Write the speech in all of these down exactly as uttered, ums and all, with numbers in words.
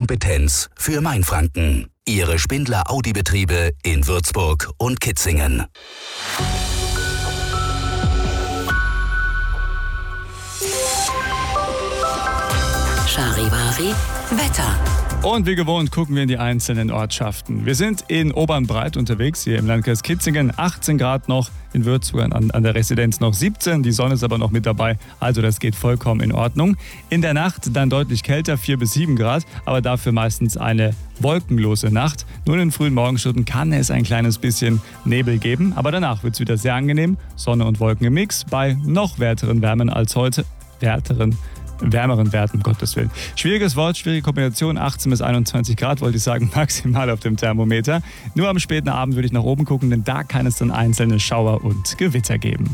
Kompetenz für Mainfranken. Ihre Spindler Audi-Betriebe in Würzburg und Kitzingen. Charivari Wetter. Und wie gewohnt gucken wir in die einzelnen Ortschaften. Wir sind in Obernbreit unterwegs, hier im Landkreis Kitzingen. achtzehn Grad noch, in Würzburg an, an der Residenz noch siebzehn. Die Sonne ist aber noch mit dabei, also das geht vollkommen in Ordnung. In der Nacht dann deutlich kälter, vier bis sieben Grad, aber dafür meistens eine wolkenlose Nacht. Nur in den frühen Morgenstunden kann es ein kleines bisschen Nebel geben, aber danach wird es wieder sehr angenehm. Sonne und Wolken im Mix bei noch werteren Wärmen als heute. Werteren wärmeren Werten, um Gottes Willen. Schwieriges Wort, schwierige Kombination, achtzehn bis einundzwanzig Grad, wollte ich sagen, maximal auf dem Thermometer. Nur am späten Abend würde ich nach oben gucken, denn da kann es dann einzelne Schauer und Gewitter geben.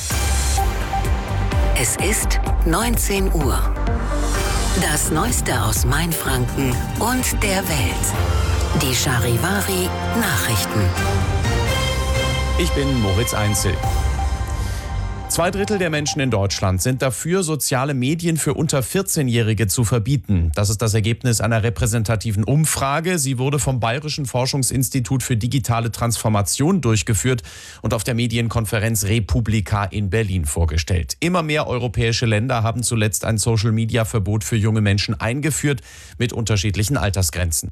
Es ist neunzehn Uhr. Das Neueste aus Mainfranken und der Welt. Die Charivari Nachrichten. Ich bin Moritz Einzel. Zwei Drittel der Menschen in Deutschland sind dafür, soziale Medien für unter vierzehnjährige zu verbieten. Das ist das Ergebnis einer repräsentativen Umfrage. Sie wurde vom Bayerischen Forschungsinstitut für digitale Transformation durchgeführt und auf der Medienkonferenz Republika in Berlin vorgestellt. Immer mehr europäische Länder haben zuletzt ein Social-Media-Verbot für junge Menschen eingeführt, mit unterschiedlichen Altersgrenzen.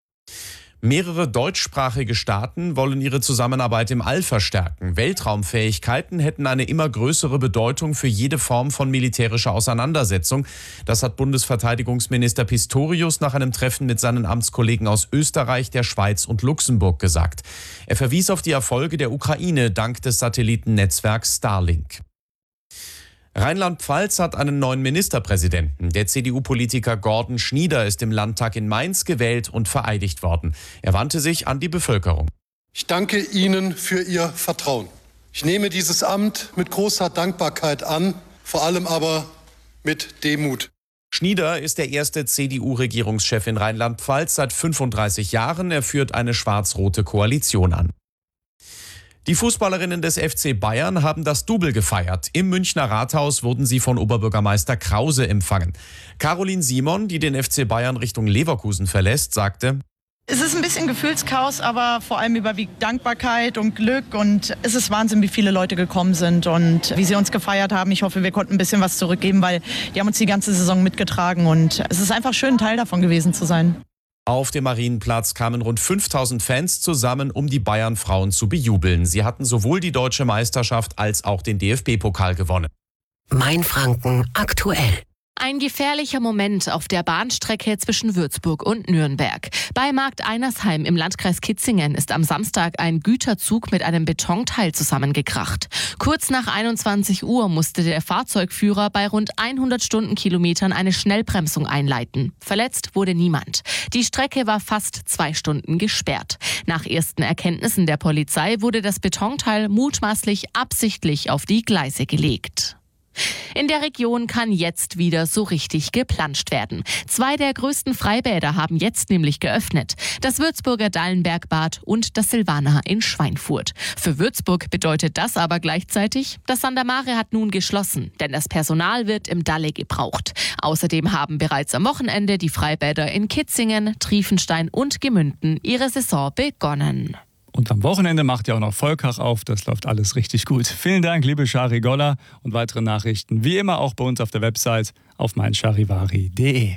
Mehrere deutschsprachige Staaten wollen ihre Zusammenarbeit im All verstärken. Weltraumfähigkeiten hätten eine immer größere Bedeutung für jede Form von militärischer Auseinandersetzung. Das hat Bundesverteidigungsminister Pistorius nach einem Treffen mit seinen Amtskollegen aus Österreich, der Schweiz und Luxemburg gesagt. Er verwies auf die Erfolge der Ukraine dank des Satellitennetzwerks Starlink. Rheinland-Pfalz hat einen neuen Ministerpräsidenten. Der C D U-Politiker Gordon Schnieder ist im Landtag in Mainz gewählt und vereidigt worden. Er wandte sich an die Bevölkerung. Ich danke Ihnen für Ihr Vertrauen. Ich nehme dieses Amt mit großer Dankbarkeit an, vor allem aber mit Demut. Schnieder ist der erste C D U-Regierungschef in Rheinland-Pfalz seit fünfunddreißig Jahren. Er führt eine schwarz-rote Koalition an. Die Fußballerinnen des F C Bayern haben das Double gefeiert. Im Münchner Rathaus wurden sie von Oberbürgermeister Krause empfangen. Caroline Simon, die den F C Bayern Richtung Leverkusen verlässt, sagte: Es ist ein bisschen Gefühlschaos, aber vor allem überwiegt Dankbarkeit und Glück. Und es ist Wahnsinn, wie viele Leute gekommen sind und wie sie uns gefeiert haben. Ich hoffe, wir konnten ein bisschen was zurückgeben, weil die haben uns die ganze Saison mitgetragen. Und es ist einfach schön, Teil davon gewesen zu sein. Auf dem Marienplatz kamen rund fünftausend Fans zusammen, um die Bayern-Frauen zu bejubeln. Sie hatten sowohl die deutsche Meisterschaft als auch den D F B-Pokal gewonnen. Mainfranken aktuell. Ein gefährlicher Moment auf der Bahnstrecke zwischen Würzburg und Nürnberg. Bei Markt Einersheim im Landkreis Kitzingen ist am Samstag ein Güterzug mit einem Betonteil zusammengekracht. Kurz nach einundzwanzig Uhr musste der Fahrzeugführer bei rund hundert Stundenkilometern eine Schnellbremsung einleiten. Verletzt wurde niemand. Die Strecke war fast zwei Stunden gesperrt. Nach ersten Erkenntnissen der Polizei wurde das Betonteil mutmaßlich absichtlich auf die Gleise gelegt. In der Region kann jetzt wieder so richtig geplanscht werden. Zwei der größten Freibäder haben jetzt nämlich geöffnet. Das Würzburger Dallenbergbad und das Silvana in Schweinfurt. Für Würzburg bedeutet das aber gleichzeitig, das Santa Mare hat nun geschlossen, denn das Personal wird im Dalle gebraucht. Außerdem haben bereits am Wochenende die Freibäder in Kitzingen, Triefenstein und Gemünden ihre Saison begonnen. Und am Wochenende macht ja auch noch Volkach auf. Das läuft alles richtig gut. Vielen Dank, liebe Chari Golla. Und weitere Nachrichten wie immer auch bei uns auf der Website auf meincharivari punkt de.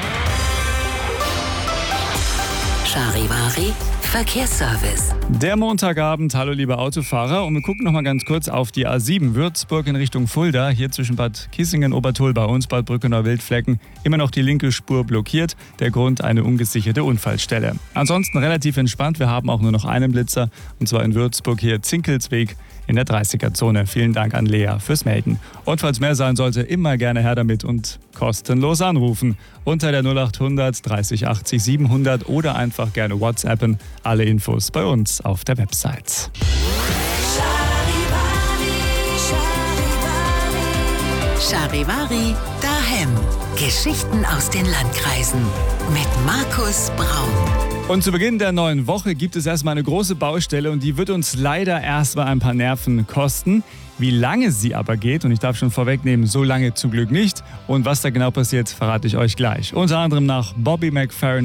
Charivari Verkehrsservice. Der Montagabend, hallo liebe Autofahrer. Und wir gucken noch mal ganz kurz auf die A sieben Würzburg in Richtung Fulda. Hier zwischen Bad Kissingen, Obertull bei uns, Bad Brückenau Wildflecken. Immer noch die linke Spur blockiert. Der Grund eine ungesicherte Unfallstelle. Ansonsten relativ entspannt. Wir haben auch nur noch einen Blitzer. Und zwar in Würzburg hier Zinkelsweg in der dreißiger-Zone. Vielen Dank an Lea fürs Melden. Und falls mehr sein sollte, immer gerne her damit und kostenlos anrufen. Unter der null acht hundert dreißig achtzig siebenhundert oder einfach gerne WhatsAppen. Alle Infos bei uns auf der Website. Charivari daheim. Geschichten aus den Landkreisen mit Markus Braun. Und zu Beginn der neuen Woche gibt es erstmal eine große Baustelle und die wird uns leider erstmal ein paar Nerven kosten. Wie lange sie aber geht, und ich darf schon vorwegnehmen, so lange zum Glück nicht. Und was da genau passiert, verrate ich euch gleich. Unter anderem nach Bobby McFerrin